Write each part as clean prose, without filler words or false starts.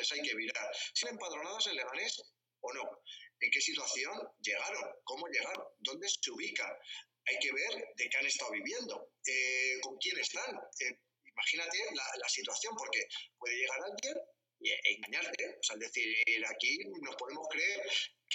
les hay que virar. ¿Siguen empadronadas en Leganés o no? ¿En qué situación llegaron? ¿Cómo llegaron? ¿Dónde se ubican? Hay que ver de qué han estado viviendo, con quién están. Imagínate la situación, porque puede llegar alguien e engañarte. O sea, es decir, aquí nos podemos creer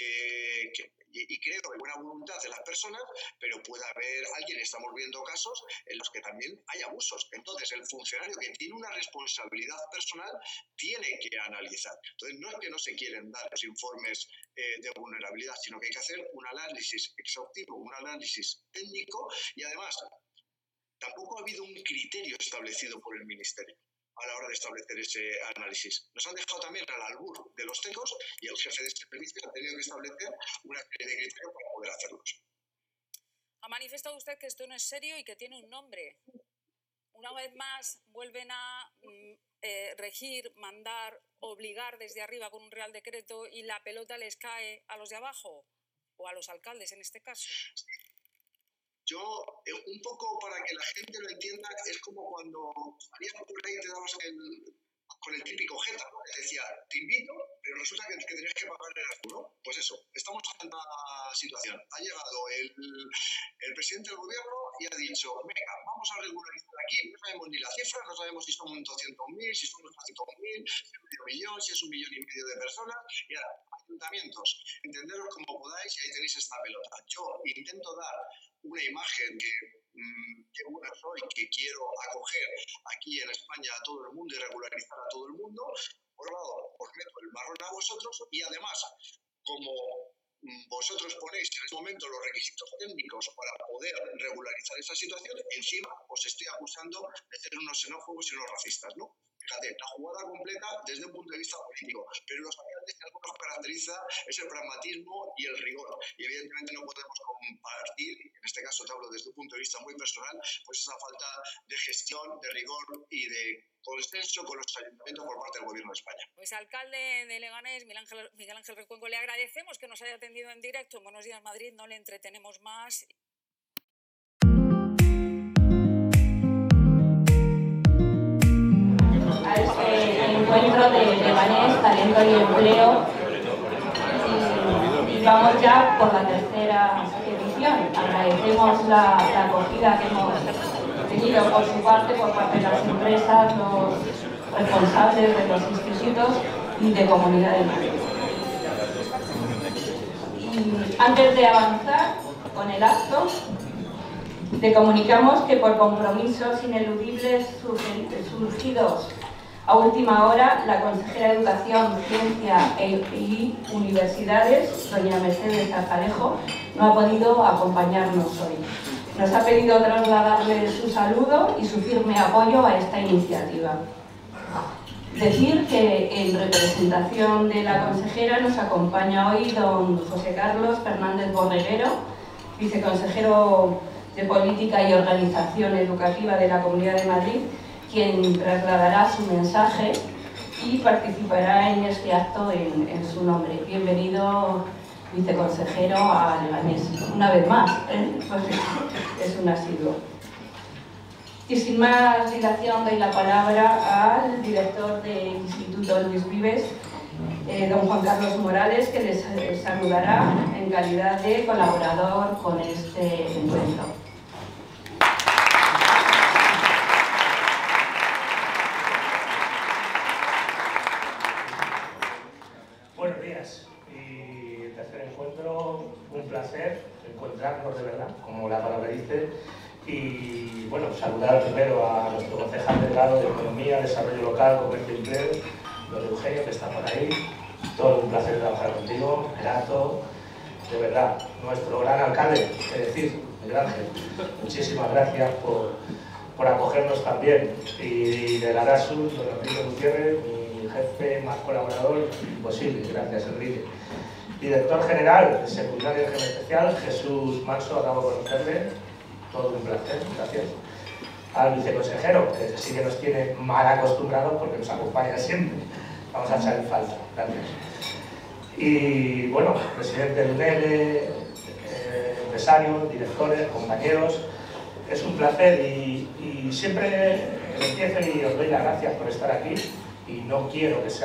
y creo en buena voluntad de las personas, pero puede haber alguien, estamos viendo casos en los que también hay abusos. Entonces, el funcionario que tiene una responsabilidad personal tiene que analizar. Entonces, no es que no se quieren dar los informes de vulnerabilidad, sino que hay que hacer un análisis exhaustivo, un análisis técnico, y además tampoco ha habido un criterio establecido por el Ministerio a la hora de establecer ese análisis. Nos han dejado también al albur de los técnicos, y el jefe de este servicio ha tenido que establecer una serie de criterios para poder hacerlos. Ha manifestado usted que esto no es serio y que tiene un nombre. Una vez más vuelven a regir, mandar, obligar desde arriba con un real decreto, y la pelota les cae a los de abajo, o a los alcaldes en este caso. Yo, un poco para que la gente lo entienda, es como cuando salías por ahí y te dabas con el típico jeta, ¿no? Que decía, te invito, pero resulta que tenías que pagar el tú, ¿no? Pues eso, estamos en una situación. Ha llegado el presidente del gobierno y ha dicho, venga, vamos a regularizar aquí, no sabemos ni la cifra, no sabemos si son 200.000, si son 300.000, si es medio millón, si es 1,5 millones de personas, y ahora, ayuntamientos, entenderos como podáis, y ahí tenéis esta pelota. Yo intento dar una imagen que buena soy, que quiero acoger aquí en España a todo el mundo y regularizar a todo el mundo. Por un lado, os meto el marrón a vosotros, y además, como vosotros ponéis en este momento los requisitos técnicos para poder regularizar esa situación, encima os estoy acusando de ser unos xenófobos y unos racistas, ¿no? Fíjate, la jugada completa desde un punto de vista político, pero los alcaldes que algo nos caracteriza es el pragmatismo y el rigor, y evidentemente no podemos compartir, en este caso te hablo desde un punto de vista muy personal, pues esa falta de gestión, de rigor y de consenso con los ayuntamientos por parte del Gobierno de España. Pues alcalde de Leganés, Miguel Ángel Recuenco, le agradecemos que nos haya atendido en directo en Buenos Días Madrid, no le entretenemos más. A este encuentro de Leganés, talento y empleo, y vamos ya por la tercera edición. Agradecemos la acogida que hemos tenido por su parte, por parte de las empresas, los responsables de los institutos y de Comunidad de Madrid. Y antes de avanzar con el acto, te comunicamos que por compromisos ineludibles surgidos a última hora, la consejera de Educación, Ciencia y Universidades, doña Mercedes Zacarejo, no ha podido acompañarnos hoy. Nos ha pedido trasladarle su saludo y su firme apoyo a esta iniciativa. Decir que en representación de la consejera nos acompaña hoy don José Carlos Fernández Borreguero, viceconsejero de Política y Organización Educativa de la Comunidad de Madrid, quien trasladará su mensaje y participará en este acto en su nombre. Bienvenido, viceconsejero, a Leganés. Una vez más, pues es un asiduo. Y sin más dilación doy la palabra al director del Instituto Luis Vives, don Juan Carlos Morales, que les saludará en calidad de colaborador con este encuentro. Buenos días, y el tercer encuentro, un placer encontrarnos de verdad, como la palabra dice, y bueno, saludar primero a nuestro concejal delegado de Economía, Desarrollo Local, Comercio y Empleo, don Eugenio, que está por ahí. Todo un placer trabajar contigo, Renato, de verdad, nuestro gran alcalde, es decir, Miguel Ángel, muchísimas gracias por acogernos también, y de la ARASUS, don Enrique Gutiérrez, mi jefe más colaborador, imposible, gracias Enrique. Director general de Seguridad y Régimen Especial, Jesús Manso, acabo de conocerle, todo un placer, gracias. Al viceconsejero, que sí que nos tiene mal acostumbrados porque nos acompaña siempre, vamos a echar en falta, gracias. Y bueno, presidente del UNELE, empresarios, directores, compañeros, es un placer y siempre empiezo y os doy las gracias por estar aquí, y no quiero que sea